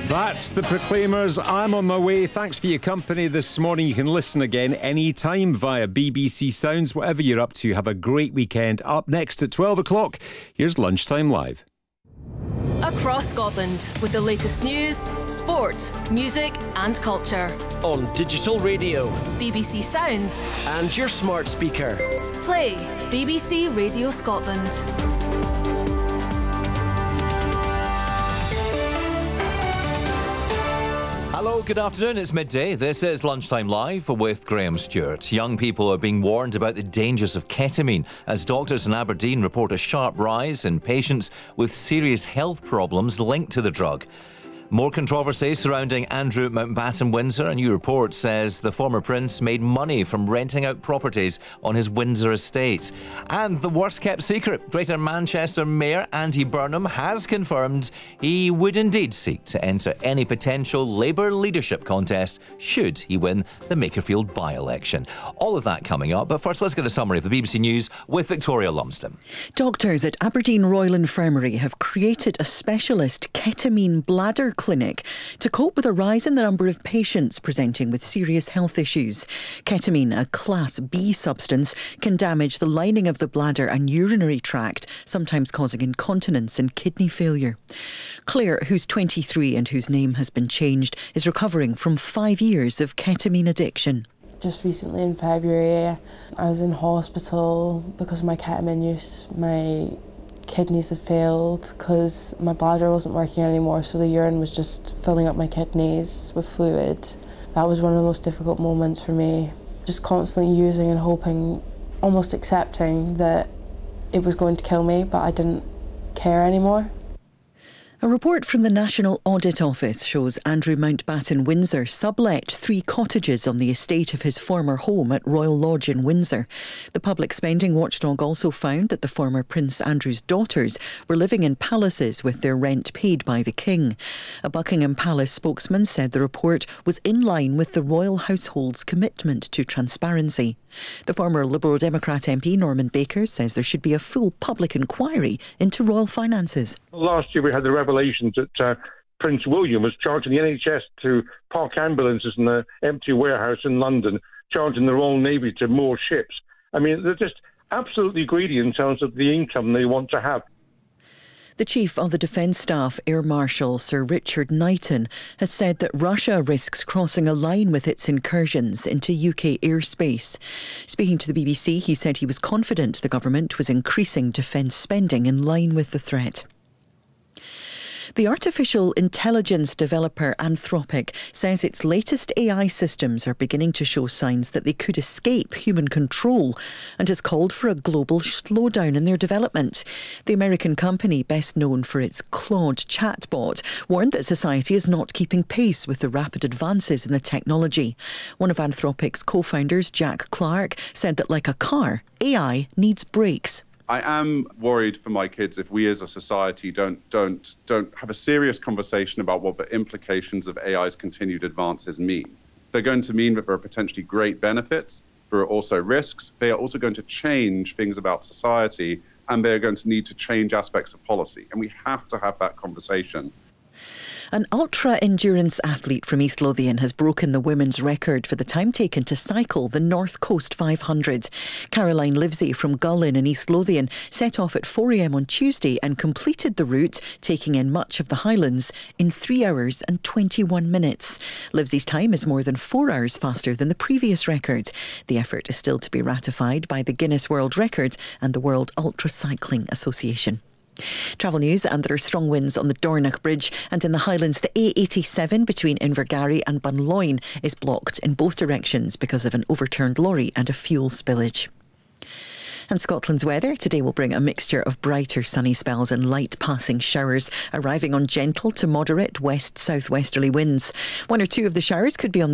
That's the Proclaimers. I'm on my way. Thanks for your company this morning. You can listen again anytime via BBC Sounds. Whatever you're up to, have a great weekend. Up next at 12 o'clock, here's Lunchtime Live. Across Scotland with the latest news, sport, music and culture. On digital radio, BBC Sounds and your smart speaker. Play BBC Radio Scotland. Hello, good afternoon. It's midday. This is Lunchtime Live with Graham Stewart. Young people are being warned about the dangers of ketamine as doctors in Aberdeen report a sharp rise in patients with serious health problems linked to the drug. More controversy surrounding Andrew Mountbatten Windsor. A new report says the former prince made money from renting out properties on his Windsor estate. And the worst kept secret, Greater Manchester Mayor Andy Burnham has confirmed he would indeed seek to enter any potential Labour leadership contest should he win the Makerfield by-election. All of that coming up, but first let's get a summary of the BBC News with Victoria Lumsden. Doctors at Aberdeen Royal Infirmary have created a specialist ketamine bladder clinic to cope with a rise in the number of patients presenting with serious health issues. Ketamine, a Class B substance, can damage the lining of the bladder and urinary tract, sometimes causing incontinence and kidney failure. Claire, who's 23 and whose name has been changed, is recovering from 5 years of ketamine addiction. Just recently in February, I was in hospital because of my ketamine use. My kidneys had failed because my bladder wasn't working anymore, so the urine was just filling up my kidneys with fluid. That was one of the most difficult moments for me. Just constantly using and hoping, almost accepting that it was going to kill me, but I didn't care anymore. A report from the National Audit Office shows Andrew Mountbatten Windsor sublet 3 cottages on the estate of his former home at Royal Lodge in Windsor. The public spending watchdog also found that the former Prince Andrew's daughters were living in palaces with their rent paid by the King. A Buckingham Palace spokesman said the report was in line with the royal household's commitment to transparency. The former Liberal Democrat MP Norman Baker says there should be a full public inquiry into royal finances. Last year we had the revelations that Prince William was charging the NHS to park ambulances in an empty warehouse in London, charging the Royal Navy to moor ships. I mean, they're just absolutely greedy in terms of the income they want to have. The Chief of the Defence Staff, Air Marshal Sir Richard Knighton, has said that Russia risks crossing a line with its incursions into UK airspace. Speaking to the BBC, he said he was confident the government was increasing defence spending in line with the threat. The artificial intelligence developer Anthropic says its latest AI systems are beginning to show signs that they could escape human control and has called for a global slowdown in their development. The American company, best known for its Claude chatbot, warned that society is not keeping pace with the rapid advances in the technology. One of Anthropic's co-founders, Jack Clark, said that like a car, AI needs brakes. I am worried for my kids if we as a society don't have a serious conversation about what the implications of AI's continued advances mean. They're going to mean that there are potentially great benefits, there are also risks. They are also going to change things about society, and they're going to need to change aspects of policy. And we have to have that conversation. An ultra-endurance athlete from East Lothian has broken the women's record for the time taken to cycle the North Coast 500. Caroline Livesey from Gullin in East Lothian set off at 4 a.m. on Tuesday and completed the route, taking in much of the Highlands, in 3 hours and 21 minutes. Livesey's time is more than 4 hours faster than the previous record. The effort is still to be ratified by the Guinness World Records and the World Ultra Cycling Association. Travel news, and there are strong winds on the Dornoch Bridge, and in the Highlands the A87 between Invergarry and Bunloyne is blocked in both directions because of an overturned lorry and a fuel spillage. And Scotland's weather today will bring a mixture of brighter sunny spells and light passing showers, arriving on gentle to moderate west-southwesterly winds. 1 or 2 of the showers could be on the